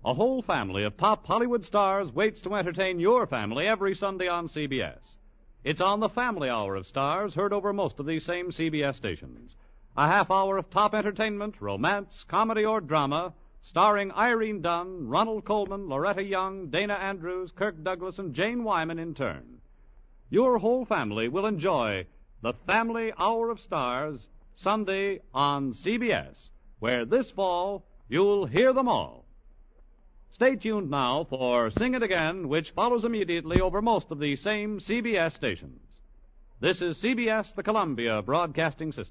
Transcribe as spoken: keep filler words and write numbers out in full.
A whole family of top Hollywood stars waits to entertain your family every Sunday on C B S. It's on the Family Hour of Stars, heard over most of these same C B S stations. A half hour of top entertainment, romance, comedy, or drama, starring Irene Dunn, Ronald Colman, Loretta Young, Dana Andrews, Kirk Douglas, and Jane Wyman in turn. Your whole family will enjoy the Family Hour of Stars Sunday on C B S, where this fall you'll hear them all. Stay tuned now for Sing It Again, which follows immediately over most of the same C B S stations. This is C B S, the Columbia Broadcasting System.